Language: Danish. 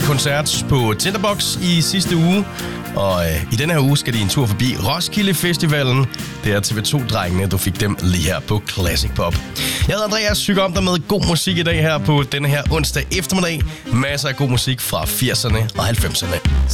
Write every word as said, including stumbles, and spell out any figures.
koncert på Tinderbox i sidste uge. Og øh, i denne her uge skal de en tur forbi Roskilde Festivalen. Det er T V to-drengene, du fik dem lige her på Classic Pop. Jeg hedder Andreas, syger om dig med god musik i dag her på denne her onsdag eftermiddag. Masser af god musik fra firserne og halvfemserne.